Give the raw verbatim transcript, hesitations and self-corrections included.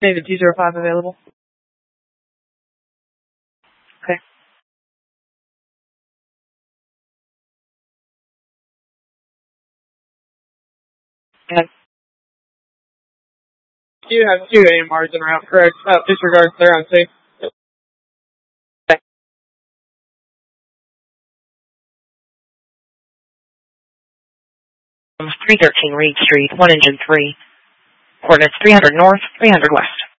David two zero five available. Okay. And you have two A M Rs en route, correct? Uh, disregard, they're on safe. Okay. three thirteen Reed Street, one engine three. Coordinates three hundred north, three hundred west.